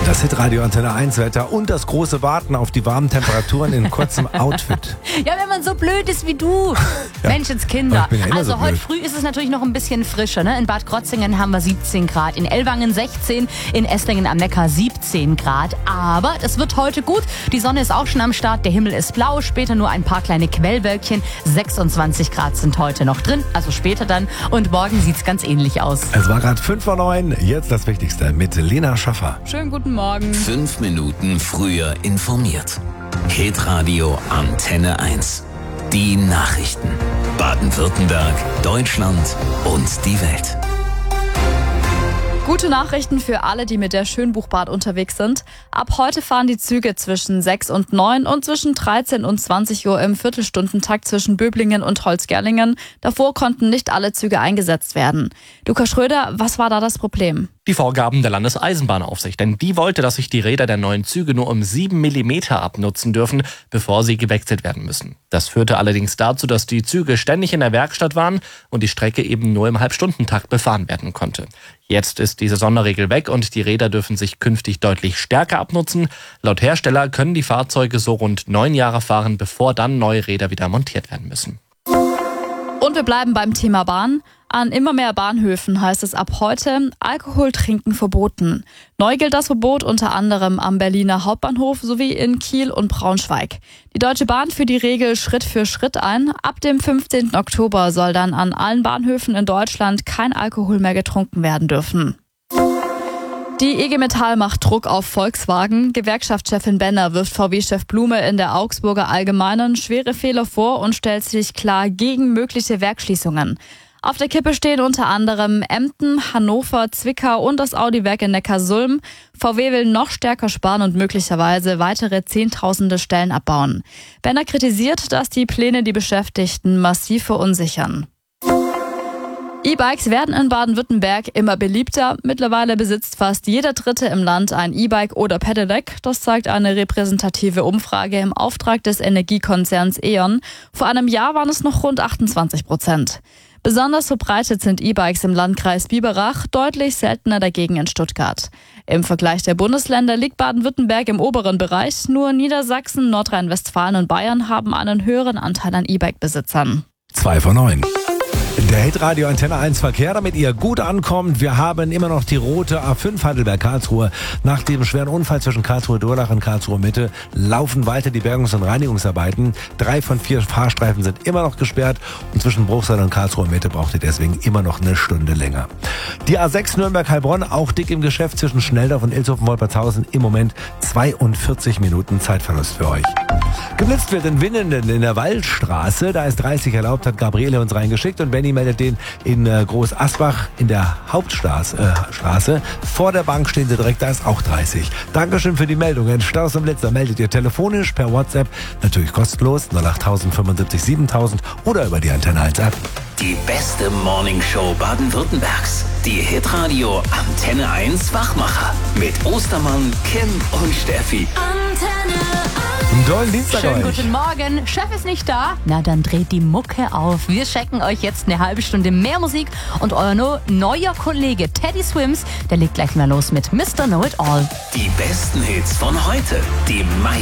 Das Hitradio Antenne 1 Wetter und das große Warten auf die warmen Temperaturen in kurzem Outfit. Ja, wenn man so blöd ist wie du. Ja. Menschenskinder. Ich bin ja Also so heute blöd. früh ist es natürlich noch ein bisschen frischer. Ne? In Bad Krotzingen haben wir 17 Grad, in Ellwangen 16, in Esslingen am Neckar 17 Grad. Aber es wird heute gut. Die Sonne ist auch schon am Start, der Himmel ist blau, später nur ein paar kleine Quellwölkchen. 26 Grad sind heute noch drin, also später dann. Und morgen sieht es ganz ähnlich aus. Es war gerade 5:09, jetzt das Wichtigste mit Lena Schaffer. Schönen guten Morgen. 5 Minuten früher informiert. Hitradio Antenne 1. Die Nachrichten. Baden-Württemberg, Deutschland und die Welt. Gute Nachrichten für alle, die mit der Schönbuchbahn unterwegs sind. Ab heute fahren die Züge zwischen 6 und 9 und zwischen 13 und 20 Uhr im Viertelstundentakt zwischen Böblingen und Holzgerlingen. Davor konnten nicht alle Züge eingesetzt werden. Lukas Schröder, was war da das Problem? Die Vorgaben der Landeseisenbahnaufsicht, denn die wollte, dass sich die Räder der neuen Züge nur um 7 mm abnutzen dürfen, bevor sie gewechselt werden müssen. Das führte allerdings dazu, dass die Züge ständig in der Werkstatt waren und die Strecke eben nur im Halbstundentakt befahren werden konnte. Jetzt ist diese Sonderregel weg und die Räder dürfen sich künftig deutlich stärker abnutzen. Laut Hersteller können die Fahrzeuge so rund 9 Jahre fahren, bevor dann neue Räder wieder montiert werden müssen. Und wir bleiben beim Thema Bahn. An immer mehr Bahnhöfen heißt es ab heute, Alkohol trinken verboten. Neu gilt das Verbot unter anderem am Berliner Hauptbahnhof sowie in Kiel und Braunschweig. Die Deutsche Bahn führt die Regel Schritt für Schritt ein. Ab dem 15. Oktober soll dann an allen Bahnhöfen in Deutschland kein Alkohol mehr getrunken werden dürfen. Die IG Metall macht Druck auf Volkswagen. Gewerkschaftschefin Benner wirft VW-Chef Blume in der Augsburger Allgemeinen schwere Fehler vor und stellt sich klar gegen mögliche Werksschließungen. Auf der Kippe stehen unter anderem Emden, Hannover, Zwickau und das Audi-Werk in Neckarsulm. VW will noch stärker sparen und möglicherweise weitere Zehntausende Stellen abbauen. Benner kritisiert, dass die Pläne die Beschäftigten massiv verunsichern. E-Bikes werden in Baden-Württemberg immer beliebter. Mittlerweile besitzt fast jeder Dritte im Land ein E-Bike oder Pedelec. Das zeigt eine repräsentative Umfrage im Auftrag des Energiekonzerns E.ON. Vor einem Jahr waren es noch rund 28%. Besonders verbreitet sind E-Bikes im Landkreis Biberach, deutlich seltener dagegen in Stuttgart. Im Vergleich der Bundesländer liegt Baden-Württemberg im oberen Bereich. Nur Niedersachsen, Nordrhein-Westfalen und Bayern haben einen höheren Anteil an E-Bike-Besitzern. 2:09. Der Hitradio Antenne 1 Verkehr, damit ihr gut ankommt. Wir haben immer noch die rote A5 Heidelberg-Karlsruhe. Nach dem schweren Unfall zwischen Karlsruhe-Durlach und Karlsruhe-Mitte laufen weiter die Bergungs- und Reinigungsarbeiten. 3 von 4 Fahrstreifen sind immer noch gesperrt und zwischen Bruchsal und Karlsruhe-Mitte braucht ihr deswegen immer noch eine Stunde länger. Die A6 Nürnberg-Heilbronn, auch dick im Geschäft zwischen Schnelldorf und Ilshofen-Wolpertshausen. Im Moment 42 Minuten Zeitverlust für euch. Geblitzt wird in Winnenden in der Waldstraße. Da ist 30 erlaubt, hat Gabriele uns reingeschickt und Benny meldet den in Groß Asbach in der Hauptstraße. Vor der Bank stehen sie direkt, da ist auch 30. Dankeschön für die Meldungen. Staus und Blitzer meldet ihr telefonisch, per WhatsApp, natürlich kostenlos, 08000 75 7000 oder über die Antenne 1 App. Die beste Morningshow Baden-Württembergs. Die Hitradio Antenne 1 Wachmacher. Mit Ostermann, Kim und Steffi. Einen tollen Dienstag Schönen euch. guten Morgen. Chef ist nicht da? Na, dann dreht die Mucke auf. Wir checken euch jetzt eine halbe Stunde mehr Musik und euer neuer Kollege Teddy Swims, der legt gleich mal los mit Mr. Know It All. Die besten Hits von heute. Die meisten